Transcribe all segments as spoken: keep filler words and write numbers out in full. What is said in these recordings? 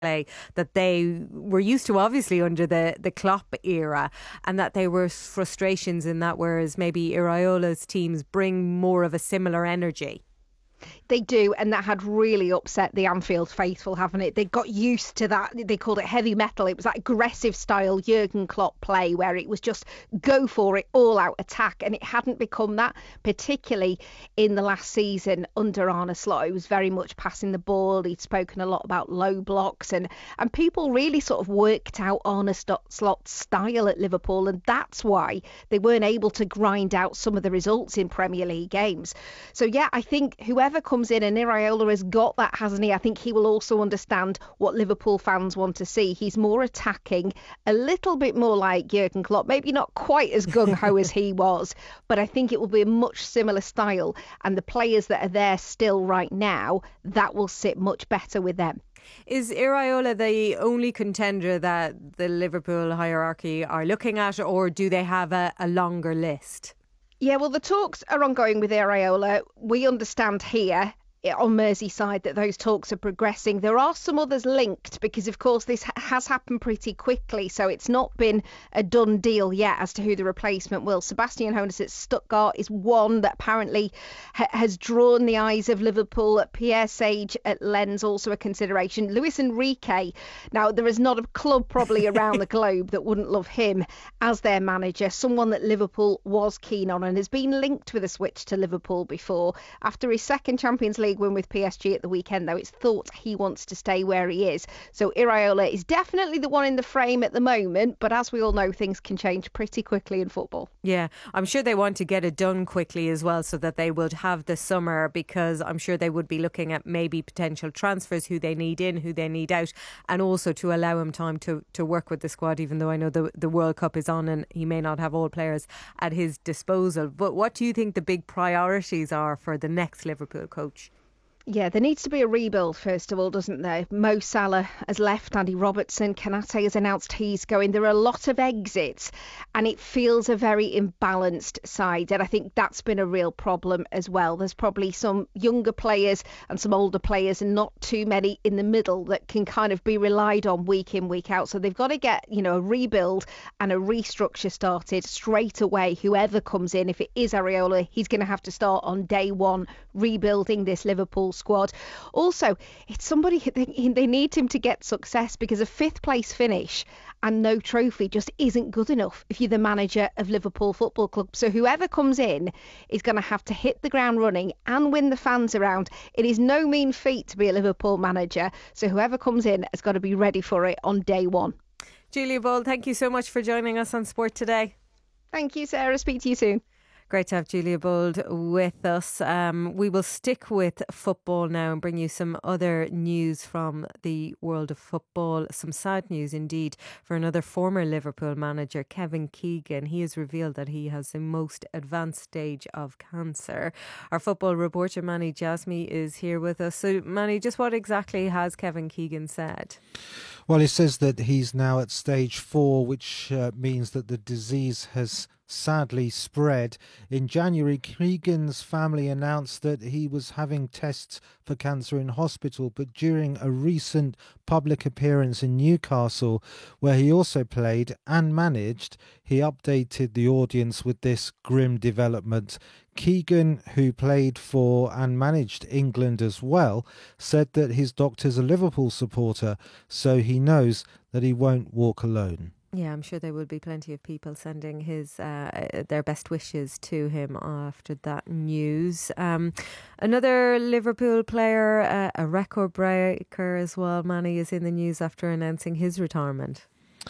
play that they were used to, obviously under the, the Klopp era, and that there were frustrations in that, whereas maybe Iraiola's teams bring more of a similar energy. They do, and that had really upset the Anfield faithful, haven't it? They got used to that. They called it heavy metal. It was that aggressive style Jurgen Klopp play where it was just go for it, all out attack, and it hadn't become that, particularly in the last season under Arne Slot. It was very much passing the ball. He'd spoken a lot about low blocks, and and people really sort of worked out Arne Slot's style at Liverpool, and that's why they weren't able to grind out some of the results in Premier League games. So yeah, I think whoever comes in, and Iraola has got that, hasn't he? I think he will also understand what Liverpool fans want to see. He's more attacking, a little bit more like Jurgen Klopp, maybe not quite as gung-ho as he was, but I think it will be a much similar style, and the players that are there still right now, that will sit much better with them. Is Iraola the only contender that the Liverpool hierarchy are looking at, or do they have a, a longer list? Yeah, well, the talks are ongoing with Iraola. We understand here on Merseyside that those talks are progressing. There are some others linked because, of course, this has happened pretty quickly, so it's not been a done deal yet as to who the replacement will. Sebastian Hoeneß at Stuttgart is one that apparently ha- has drawn the eyes of Liverpool. Pierre Sage at Lens, also a consideration. Luis Enrique, now there is not a club probably around the globe that wouldn't love him as their manager, someone that Liverpool was keen on and has been linked with a switch to Liverpool before. After his second Champions League win with P S G at the weekend, though, it's thought he wants to stay where he is. So Iraola is definitely the one in the frame at the moment, but as we all know, things can change pretty quickly in football. Yeah, I'm sure they want to get it done quickly as well, so that they would have the summer, because I'm sure they would be looking at maybe potential transfers, who they need in, who they need out, and also to allow him time to, to work with the squad, even though I know the, the World Cup is on and he may not have all players at his disposal. But what do you think the big priorities are for the next Liverpool coach? Yeah, there needs to be a rebuild, first of all, doesn't there? Mo Salah has left, Andy Robertson, Konate has announced he's going. There are a lot of exits, and it feels a very imbalanced side, and I think that's been a real problem as well. There's probably some younger players and some older players, and not too many in the middle that can kind of be relied on week in, week out. So they've got to get, you know, a rebuild and a restructure started straight away. Whoever comes in, if it is Iraola, he's going to have to start on day one rebuilding this Liverpool squad. Also, it's somebody they, they need him to get success, because a fifth place finish and no trophy just isn't good enough if you're the manager of Liverpool Football Club. So whoever comes in is going to have to hit the ground running and win the fans around. It is no mean feat to be a Liverpool manager, so whoever comes in has got to be ready for it on day one. Julia Bull, thank you so much for joining us on Sport Today. Thank you, Sarah. Speak to you soon. Great to have Julia Bold with us. Um, we will stick with football now and bring you some other news from the world of football. Some sad news indeed for another former Liverpool manager, Kevin Keegan. He has revealed that he has the most advanced stage of cancer. Our football reporter Manny Jasmy is here with us. So Manny, just what exactly has Kevin Keegan said? Well, he says that he's now at stage four, which uh, means that the disease has sadly spread. In January, Keegan's family announced that he was having tests for cancer in hospital, but during a recent public appearance in Newcastle, where he also played and managed, he updated the audience with this grim development. Keegan, who played for and managed England as well, said that his doctor's a Liverpool supporter, so he knows that he won't walk alone. Yeah, I'm sure there will be plenty of people sending his uh, their best wishes to him after that news. Um, another Liverpool player, uh, a record breaker as well, Manny, is in the news after announcing his retirement.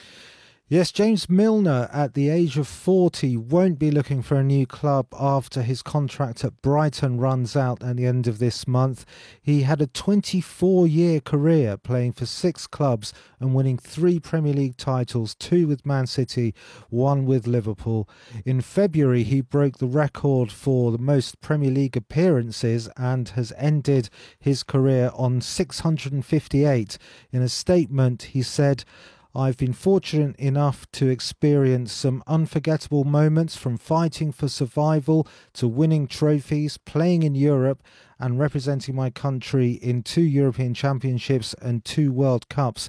Yes, James Milner, at the age of forty, won't be looking for a new club after his contract at Brighton runs out at the end of this month. He had a twenty-four-year career playing for six clubs and winning three Premier League titles, two with Man City, one with Liverpool. In February, he broke the record for the most Premier League appearances and has ended his career on six hundred fifty-eight. In a statement, he said, "I've been fortunate enough to experience some unforgettable moments, from fighting for survival to winning trophies, playing in Europe and representing my country in two European Championships and two World Cups.